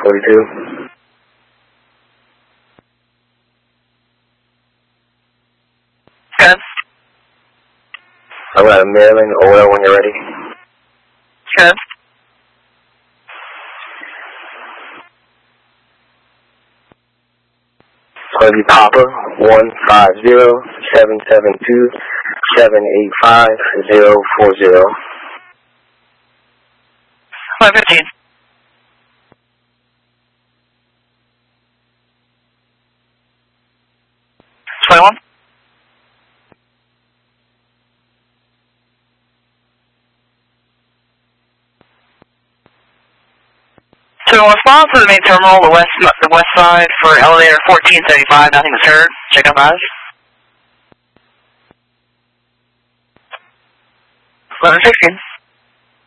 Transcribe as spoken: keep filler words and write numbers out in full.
forty-two. Good. I've got a Maryland oil when you're ready. Good. It's going to be Papa one five zero seven seven two seven eight five zero four zero. one fifteen. twenty-one. So respond to the main terminal, the west the west side for elevator fourteen seventy-five. Nothing was heard. Check out eyes. eleven sixteen.